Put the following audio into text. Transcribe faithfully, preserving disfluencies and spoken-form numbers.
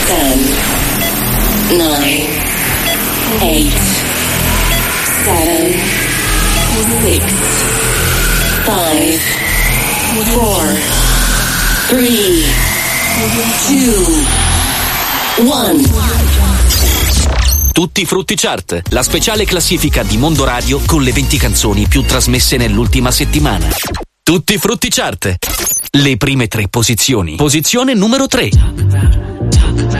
ten, nine, eight, seven, six, five, four, three, two, one. Tutti Frutti Chart, la speciale classifica di Mondo Radio con le venti canzoni più trasmesse nell'ultima settimana. Tutti Frutti Chart, le prime tre posizioni. Posizione numero tre.